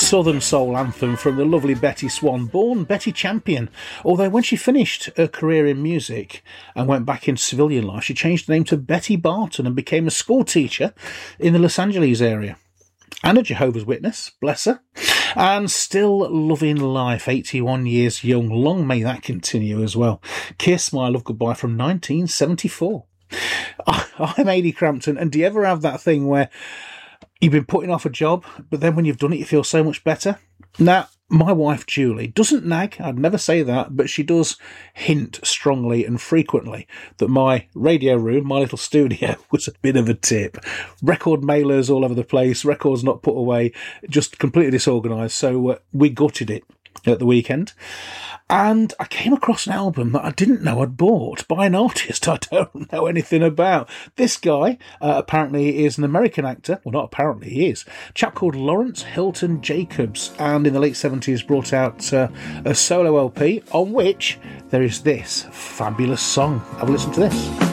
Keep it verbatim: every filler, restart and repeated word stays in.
Southern soul anthem from the lovely Betty Swan, born Betty Champion. Although when she finished her career in music and went back into civilian life, she changed the name to Betty Barton and became a school teacher in the Los Angeles area. And a Jehovah's Witness, bless her, and still loving life, eighty-one years young. Long may that continue as well. Kiss My Love Goodbye from nineteen seventy-four. I'm Ady Crampton, and do you ever have that thing where you've been putting off a job, but then when you've done it, you feel so much better? Now, my wife, Julie, doesn't nag, I'd never say that, but she does hint strongly and frequently that my radio room, my little studio, was a bit of a tip. Record mailers all over the place, records not put away, just completely disorganised, so uh, we gutted it at the weekend. And I came across an album that I didn't know I'd bought by an artist I don't know anything about. This guy uh, apparently is an American actor. Well, not apparently, he is. A chap called Lawrence Hilton Jacobs, and in the late seventies brought out uh, a solo L P on which there is this fabulous song. Have a listen to this.